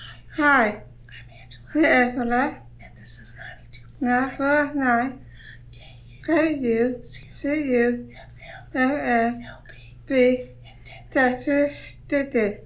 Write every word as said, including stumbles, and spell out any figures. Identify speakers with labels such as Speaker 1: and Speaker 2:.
Speaker 1: Hi,
Speaker 2: I'm Angela,
Speaker 1: I'm Angela.
Speaker 2: and this is ninety-two
Speaker 1: nine four nine K U C U
Speaker 2: F M
Speaker 1: F M
Speaker 2: L B
Speaker 1: B
Speaker 2: in Texas.
Speaker 1: Texas.